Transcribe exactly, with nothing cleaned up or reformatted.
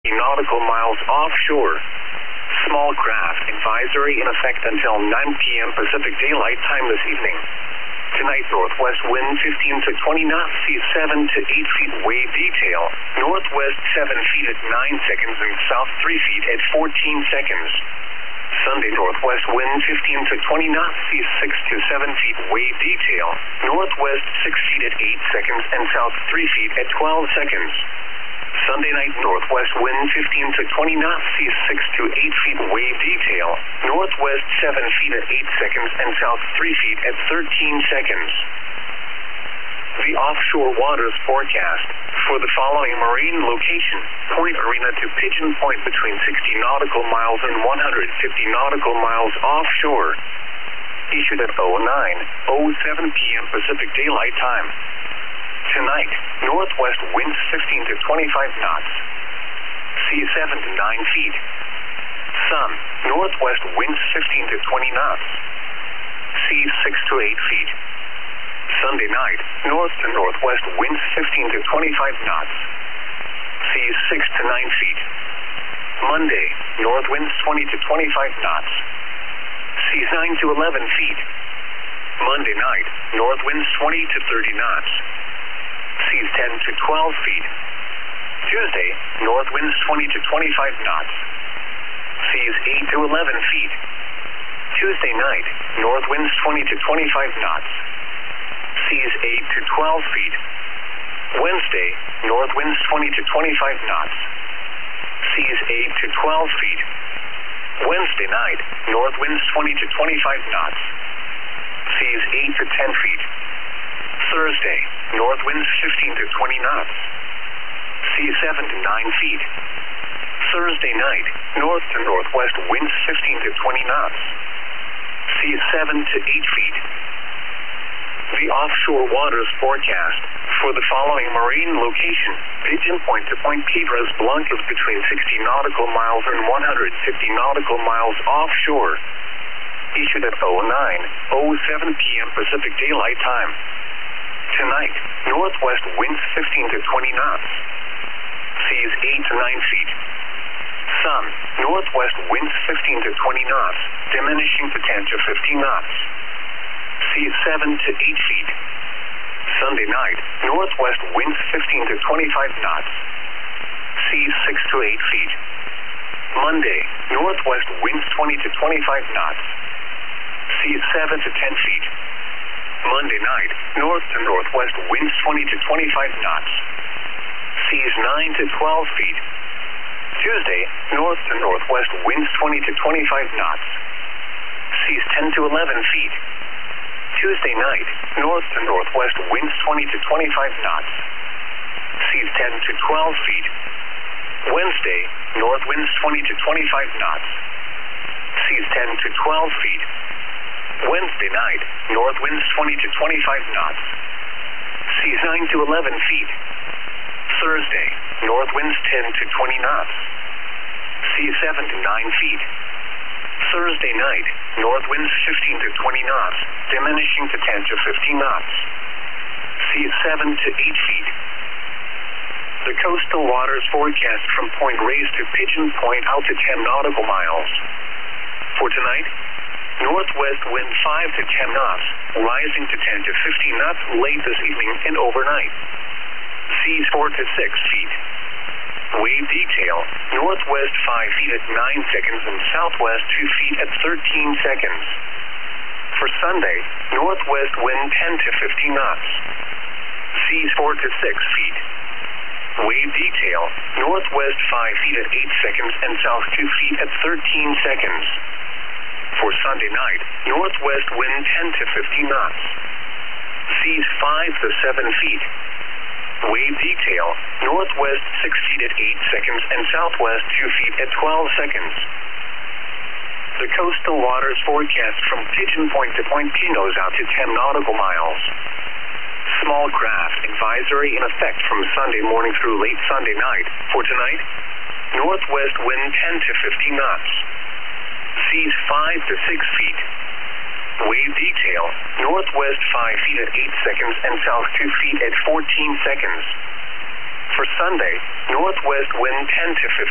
nautical miles offshore. Small craft advisory in effect until nine p m Pacific Daylight Time this evening. Tonight, northwest wind fifteen to twenty knots, seas seven to eight feet, wave detail. Northwest seven feet at nine seconds and south three feet at fourteen seconds. Sunday, northwest wind fifteen to twenty knots, seas six to seven feet, wave detail. Northwest six feet at eight seconds and south three feet at twelve seconds. Sunday night, northwest wind fifteen to twenty knots, seas six to eight feet, wave detail. Northwest seven feet at eight seconds and south three feet at thirteen seconds. The offshore waters forecast for the following marine location: Point Arena to Pigeon Point between sixty nautical miles and one hundred fifty nautical miles offshore. Issued at oh nine oh seven p m Pacific Daylight Time. Tonight, northwest winds fifteen to twenty-five knots. Seas seven to nine feet. Sun, northwest winds fifteen to twenty knots. Seas six to eight feet. Sunday night, north to northwest winds fifteen to twenty-five knots. Seas six to nine feet. Monday, north winds twenty to twenty-five knots. Seas nine to eleven feet. Monday night, north winds twenty to thirty knots. Seas ten to twelve feet. Tuesday, north winds twenty to twenty-five knots. Seas eight to eleven feet. Tuesday night, north winds twenty to twenty-five knots. Seas eight to twelve feet. Wednesday, north winds twenty to twenty-five knots. Seas eight to twelve feet. Wednesday night, north winds twenty to twenty-five knots. Seas eight to ten feet. Thursday, north winds fifteen to twenty knots. Seas seven to nine feet. Thursday night, north to northwest winds fifteen to twenty knots. Seas seven to eight feet. The offshore waters forecast for the following marine location: Pigeon Point to Point Piedras Blancas between sixty nautical miles and one hundred fifty nautical miles offshore. Issued at oh nine oh seven p m Pacific Daylight Time. Tonight, northwest winds fifteen to twenty knots. Seas eight to nine feet. Sun, northwest winds fifteen to twenty knots, diminishing to ten to fifteen knots. Seas seven to eight feet. Sunday night, northwest winds fifteen to twenty-five knots. Seas six to eight feet. Monday, northwest winds twenty to twenty-five knots. Seas seven to ten feet. Monday night, north to northwest winds twenty to twenty-five knots. Seas nine to twelve feet. Tuesday, north to northwest winds twenty to twenty-five knots. Seas ten to eleven feet. Tuesday night, north to northwest winds twenty to twenty-five knots. Seas ten to twelve feet. Wednesday, north winds twenty to twenty-five knots. Seas ten to twelve feet. Wednesday night, north winds twenty to twenty-five knots. Seas nine to eleven feet. Thursday, north winds ten to twenty knots. Seas seven to nine feet. Thursday night, north winds fifteen to twenty knots, diminishing to ten to fifteen knots. Seas seven to eight feet. The coastal waters forecast from Point Reyes to Pigeon Point out to ten nautical miles. For tonight, northwest wind five to ten knots, rising to ten to fifteen knots late this evening and overnight. Seas four to six feet. Wave detail, northwest five feet at nine seconds and southwest two feet at thirteen seconds. For Sunday, northwest wind ten to fifteen knots. Seas four to six feet. Wave detail, northwest five feet at eight seconds and south two feet at thirteen seconds. For Sunday night, northwest wind ten to fifteen knots. Seas five to seven feet. Wave detail, northwest six feet at eight seconds and southwest two feet at twelve seconds. The coastal waters forecast from Pigeon Point to Point Pinos out to ten nautical miles. Small craft advisory in effect from Sunday morning through late Sunday night. For tonight, northwest wind ten to fifteen knots. Seas five to six feet. Wave detail, northwest five feet at eight seconds and south two feet at fourteen seconds. For Sunday, northwest wind ten to fifteen.